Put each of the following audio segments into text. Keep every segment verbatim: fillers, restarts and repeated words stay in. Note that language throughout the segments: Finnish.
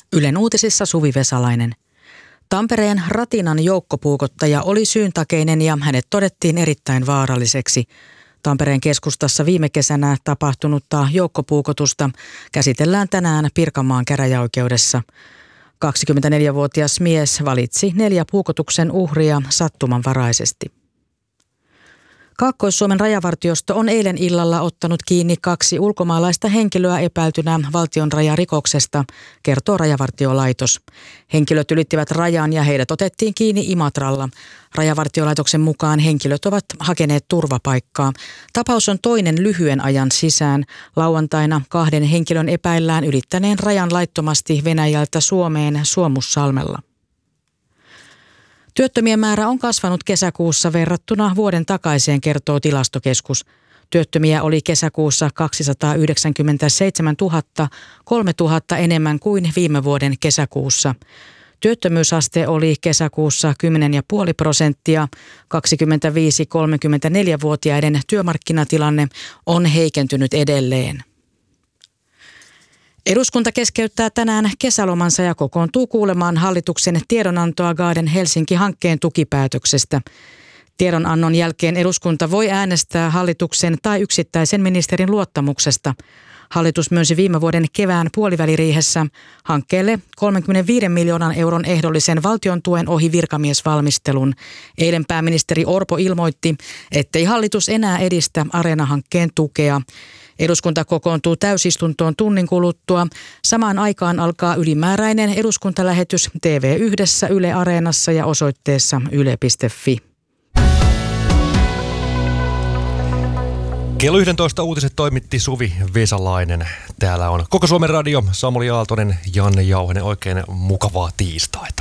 Ylen uutisissa Suvi Vesalainen. Tampereen Ratinan joukkopuukottaja oli syyntakeinen ja hänet todettiin erittäin vaaralliseksi. Tampereen keskustassa viime kesänä tapahtunutta joukkopuukotusta käsitellään tänään Pirkanmaan käräjäoikeudessa. kaksikymmentäneljävuotias mies valitsi neljä puukotuksen uhria sattumanvaraisesti. Kaakkois-Suomen rajavartiosto on eilen illalla ottanut kiinni kaksi ulkomaalaista henkilöä epäiltynä valtionrajarikoksesta, kertoo Rajavartiolaitos. Henkilöt ylittivät rajan ja heidät otettiin kiinni Imatralla. Rajavartiolaitoksen mukaan henkilöt ovat hakeneet turvapaikkaa. Tapaus on toinen lyhyen ajan sisään. Lauantaina kahden henkilön epäillään ylittäneen rajan laittomasti Venäjältä Suomeen Suomussalmella. Työttömien määrä on kasvanut kesäkuussa verrattuna vuoden takaiseen, kertoo Tilastokeskus. Työttömiä oli kesäkuussa kaksisataayhdeksänkymmentäseitsemäntuhatta, kolmetuhatta enemmän kuin viime vuoden kesäkuussa. Työttömyysaste oli kesäkuussa kymmenen pilkku viisi prosenttia. kaksikymmentäviisi–kolmekymmentäneljävuotiaiden työmarkkinatilanne on heikentynyt edelleen. Eduskunta keskeyttää tänään kesälomansa ja kokoontuu kuulemaan hallituksen tiedonantoa Gaaden Helsinki-hankkeen tukipäätöksestä. Tiedonannon jälkeen eduskunta voi äänestää hallituksen tai yksittäisen ministerin luottamuksesta. Hallitus myönsi viime vuoden kevään puoliväliriihessä hankkeelle kolmekymmentäviisi miljoonan euron ehdollisen valtion tuen ohi virkamiesvalmistelun. Eilen pääministeri Orpo ilmoitti, ettei hallitus enää edistä Areena-hankkeen tukea. Eduskunta kokoontuu täysistuntoon tunnin kuluttua. Samaan aikaan alkaa ylimääräinen eduskuntalähetys T V yhdessä Yle Areenassa ja osoitteessa yle piste fi. Kello yksitoista uutiset toimitti Suvi Vesalainen. Täällä on Koko Suomen Radio, Samuli Aaltonen, Janne Jauhinen. Oikein mukavaa tiistaita.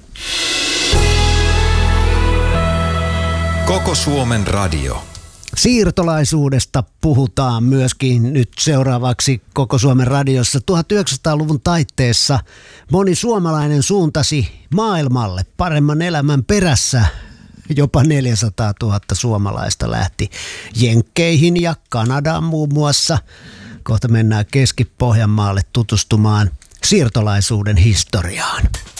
Koko Suomen Radio. Siirtolaisuudesta puhutaan myöskin nyt seuraavaksi Koko Suomen radiossa. tuhatyhdeksänsataaluvun taitteessa moni suomalainen suuntasi maailmalle paremman elämän perässä. Jopa neljäsataatuhatta suomalaista lähti Jenkkeihin ja Kanadaan muun muassa. Kohta mennään Keski-Pohjanmaalle tutustumaan siirtolaisuuden historiaan.